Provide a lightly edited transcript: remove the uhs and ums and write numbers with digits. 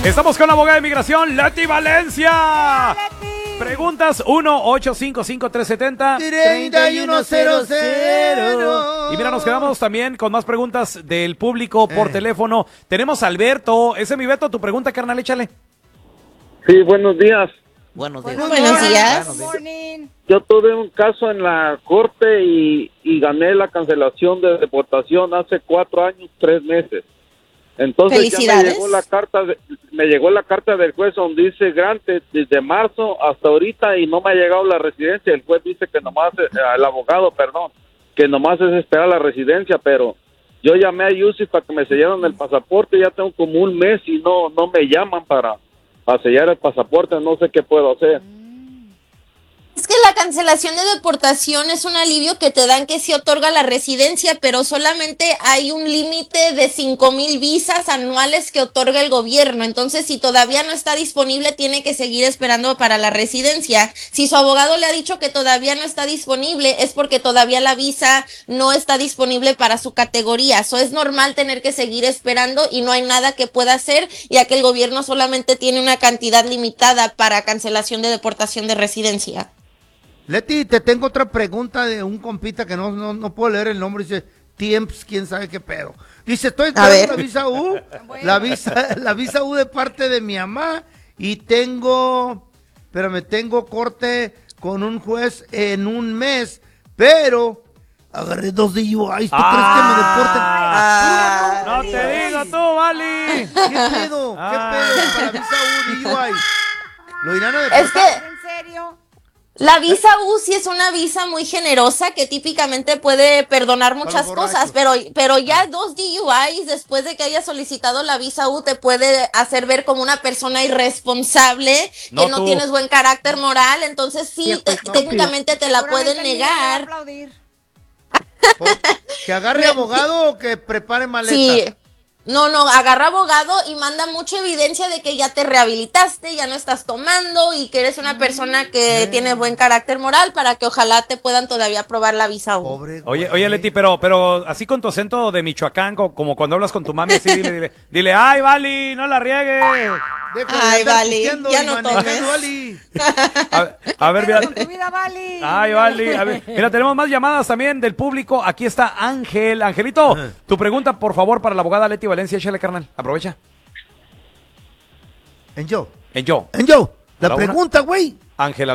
Estamos con la abogada de inmigración, Leti Valencia. Preguntas 1-855-370-3100. Y mira, nos quedamos también con más preguntas del público por teléfono. Tenemos a Alberto. Ese es mi Beto, tu pregunta, carnal, échale. Sí, buenos días. Buenos días. Buenos días. Yo tuve un caso en la corte y gané la cancelación de deportación hace 4 años, 3 meses. Entonces ya me llegó la carta del juez donde dice grante desde marzo hasta ahorita y no me ha llegado la residencia. El juez dice que nomás, el abogado, perdón, que nomás es esperar la residencia, pero yo llamé a UCI para que me sellaran el pasaporte, ya tengo como un mes y no me llaman para sellar el pasaporte, no sé qué puedo hacer. Es que la cancelación de deportación es un alivio que te dan que sí otorga la residencia, pero solamente hay un límite de 5,000 visas anuales que otorga el gobierno. Entonces, si todavía no está disponible, tiene que seguir esperando para la residencia. Si su abogado le ha dicho que todavía no está disponible, es porque todavía la visa no está disponible para su categoría. Eso es normal tener que seguir esperando y no hay nada que pueda hacer, ya que el gobierno solamente tiene una cantidad limitada para cancelación de deportación de residencia. Leti, te tengo otra pregunta de un compita que no puedo leer el nombre. Dice, Tiemps, quién sabe qué pedo. Dice, estoy esperando la visa U, la visa U de parte de mi mamá y tengo corte con un juez en un mes, pero agarré 2 DUIs. ¿Tú crees que me deporten? No te digo tú, Vali. ¿Qué pedo? ¿Qué pedo para la visa U DUI? ¿Lo irán a deportar? Es que ¿En serio? la visa U sí es una visa muy generosa que típicamente puede perdonar muchas cosas, pero ya 2 DUIs después de que hayas solicitado la visa U te puede hacer ver como una persona irresponsable, que no tienes buen carácter moral, entonces sí, técnicamente te la pueden negar. ¿Que agarre abogado o que prepare maleta? Sí. No, agarra abogado y manda mucha evidencia de que ya te rehabilitaste, ya no estás tomando y que eres una persona que tiene buen carácter moral para que ojalá te puedan todavía aprobar la visa U. Oye, Leti, pero así con tu acento de Michoacán, como cuando hablas con tu mami, así, dile, ay, Vali, no la riegues. Ay, Vali, ya no tomes. A ver, mira. Con tu vida, Vali. Ay, Vali. A ver, mira, tenemos más llamadas también del público. Aquí está Ángel. Angelito, tu pregunta, por favor, para la abogada Leti Valencia. Échale, carnal. Aprovecha. En yo. En yo. La pregunta, güey. Ángel.